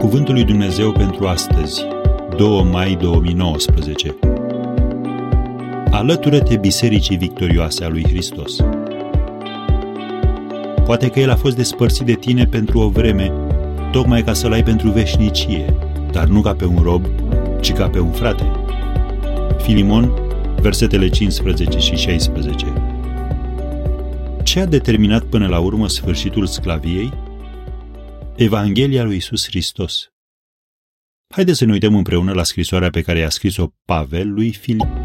Cuvântul lui Dumnezeu pentru astăzi, 2 mai 2019. Alătură-te Bisericii Victorioase a lui Hristos. Poate că El a fost despărțit de tine pentru o vreme, tocmai ca să-L ai pentru veșnicie, dar nu ca pe un rob, ci ca pe un frate. Filimon, versetele 15 și 16. Ce a determinat până la urmă sfârșitul sclaviei? Evanghelia lui Iisus Hristos. Haideți să ne uităm împreună la scrisoarea pe care i-a scris-o Pavel lui Filip.